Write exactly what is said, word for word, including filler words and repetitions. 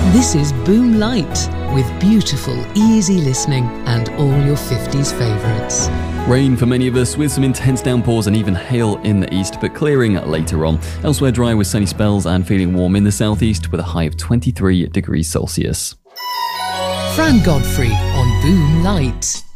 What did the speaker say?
This is Boom Light, with beautiful, easy listening and all your fifties favourites. Rain for many of us, with some intense downpours and even hail in the east, but clearing later on. Elsewhere dry with sunny spells and feeling warm in the southeast with a high of twenty-three degrees Celsius. Fran Godfrey on Boom Light.